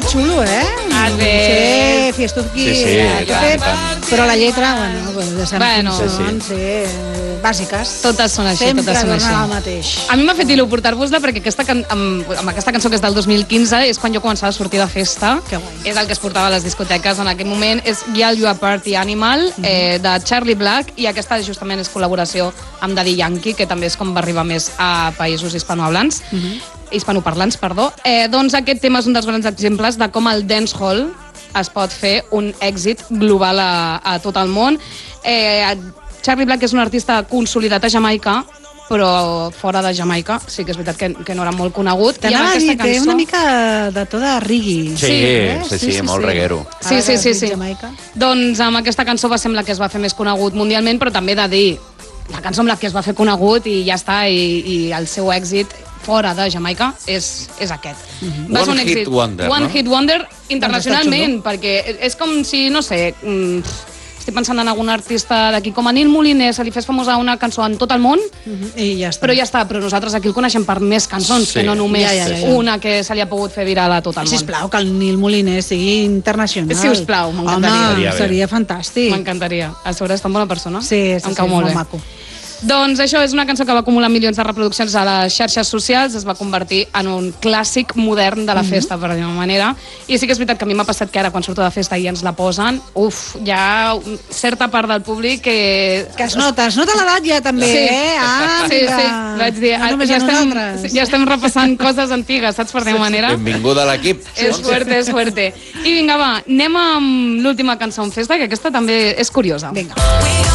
que xulo, eh? Sí, fiestuki. Sí, però la lletra, bueno, ja sabem Bueno, són, bàsiques. Totes són així, Sempre totes són així. tornen al mateix. A mi m'ha fet il·lu portar-vos-la perquè amb aquesta cançó que és del 2015 és quan jo començava a sortir de festa. Que guai. És el que es portava a les discoteques en aquell moment. És Girl You a Party Animal, de Charlie Black, i aquesta justament és col·laboració amb Daddy Yankee, que també és com va arribar més a països hispanoparlants. Hispanoparlants, perdó. Doncs aquest tema és un dels grans exemples de com el dancehall es pot fer un èxit global a tot el món. Charlie Black és un artista consolidat a Jamaica, però fora de Jamaica sí que és veritat que no era molt conegut. T'anava a dir, té una mica de to de reggae. Sí, molt reguero. Sí. Jamaica. Doncs amb aquesta cançó va ser amb la que es va fer més conegut mundialment, però també he de dir, la cançó amb la que es va fer conegut i ja està, i el seu èxit fora de Jamaica és aquest. Va ser un èxit. One Hit Wonder internacionalment, perquè és com si, no sé, estic pensant en algun artista d'aquí, com a Nil Moliner, se li fes famosa una cançó en tot el món, I ja està. però ja està, però nosaltres aquí el coneixem per més cançons, que no només una que se li ha pogut fer viral a tot el món. Sisplau, que el Nil Moliner sigui internacional. Sisplau, m'encantaria. Home, seria fantàstic. M'encantaria. A sobre és tan bona persona. Sí, em cau molt bé. maco. Doncs això és una cançó que va acumular milions de reproduccions a les xarxes socials, es va convertir en un clàssic modern de la festa, per dir-ho manera. I sí que és veritat que a mi m'ha passat que ara, quan surto de festa i ens la posen, hi ha certa part del públic que... Que es nota l'edat ja també, Sí, vaig dir, ja estem repassant coses antigues, saps, per dir-ho manera? Benvinguda a l'equip. És fuerte. I vinga, va, anem amb l'última cançó en festa, que aquesta també és curiosa. Vinga.